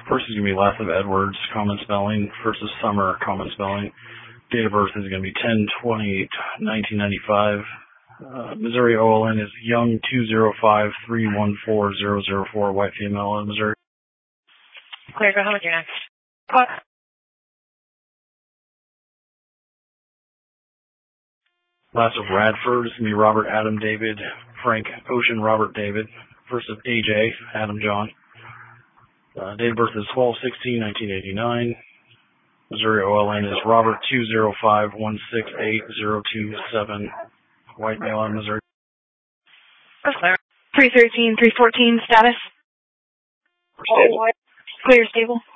First is going to be last of Edwards, common spelling. First is Summer, common spelling. Date of birth is going to be 10/28/1995. Missouri OLN is Young 205314004, white female in Missouri. Clear, go ahead with your next. Last of Radford is going to be Robert Adam David, Frank Ocean Robert David. First of AJ, Adam John. Date of birth is 12/16/1989. Missouri OLN is Robert 205168027, white male in Missouri. Clear. 313, 314 status. Stable. Clear, stable.